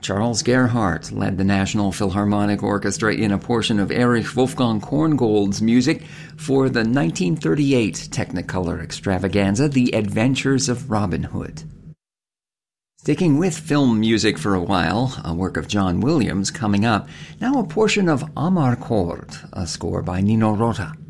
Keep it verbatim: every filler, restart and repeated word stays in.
Charles Gerhardt led the National Philharmonic Orchestra in a portion of Erich Wolfgang Korngold's music for the nineteen thirty-eight Technicolor extravaganza, The Adventures of Robin Hood. Sticking with film music for a while, a work of John Williams coming up, now a portion of Amarcord, a score by Nino Rota.